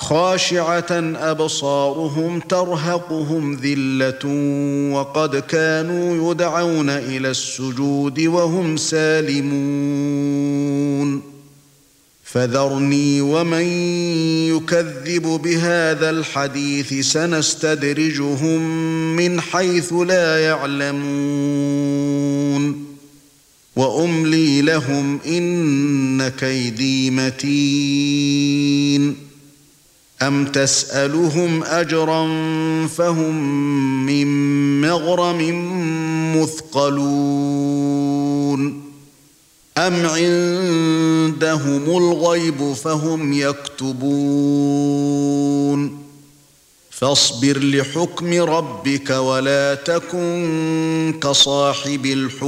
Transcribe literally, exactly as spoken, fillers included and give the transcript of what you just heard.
خاشعة أبصارهم ترهقهم ذلة وقد كانوا يدعون إلى السجود وهم سالمون فذرني ومن يكذب بهذا الحديث سنستدرجهم من حيث لا يعلمون وأملي لهم إن كيدي متين أم تسألهم أجرا فهم من مغرم مثقلون أم عندهم الغيب فهم يكتبون فاصبر لحكم ربك ولا تكن كصاحب الحوت